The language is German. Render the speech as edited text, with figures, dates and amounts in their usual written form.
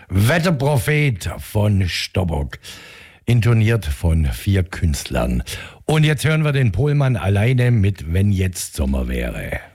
Wetterprophet von Stobbock, intoniert von 4 Künstlern. Und jetzt hören wir den Pohlmann alleine mit Wenn jetzt Sommer wäre.